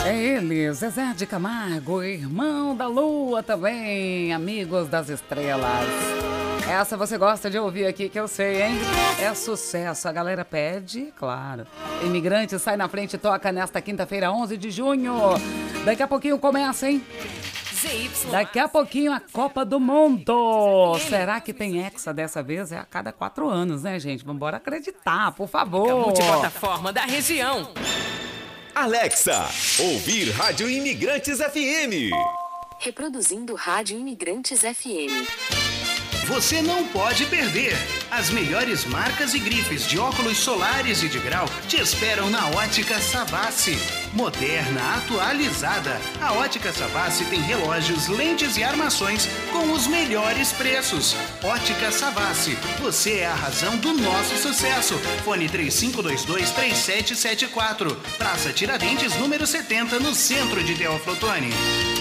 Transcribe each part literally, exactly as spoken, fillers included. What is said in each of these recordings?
É ele, Zezé de Camargo, irmão da lua também, amigos das estrelas. Essa você gosta de ouvir aqui, que eu sei, hein? É sucesso, a galera pede, claro. Imigrante sai na frente e toca nesta quinta-feira, onze de junho. Daqui a pouquinho começa, hein? Daqui a pouquinho a Copa do Mundo. Será que tem Hexa dessa vez? É a cada quatro anos, né, gente? Vambora acreditar, por favor. Multiplataforma da região. Alexa, ouvir Rádio Imigrantes F M. Reproduzindo Rádio Imigrantes F M. Você não pode perder. As melhores marcas e grifes de óculos solares e de grau te esperam na Ótica Savassi. Moderna, atualizada. A Ótica Savassi tem relógios, lentes e armações com os melhores preços. Ótica Savassi, você é a razão do nosso sucesso. Fone três cinco dois dois, três sete sete quatro. Praça Tiradentes, número setenta, no centro de Teófilo Otoni.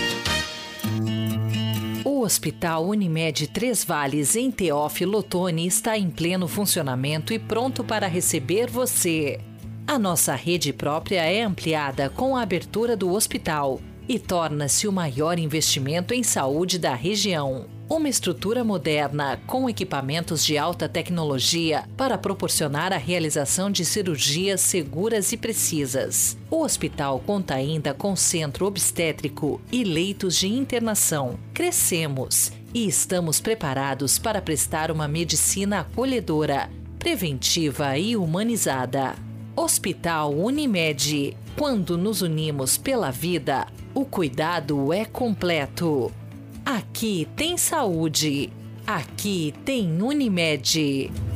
O Hospital Unimed Três Vales, em Teófilo Otoni, está em pleno funcionamento e pronto para receber você. A nossa rede própria é ampliada com a abertura do hospital e torna-se o maior investimento em saúde da região. Uma estrutura moderna, com equipamentos de alta tecnologia para proporcionar a realização de cirurgias seguras e precisas. O hospital conta ainda com centro obstétrico e leitos de internação. Crescemos e estamos preparados para prestar uma medicina acolhedora, preventiva e humanizada. Hospital Unimed. Quando nos unimos pela vida, o cuidado é completo. Aqui tem saúde. Aqui tem Unimed.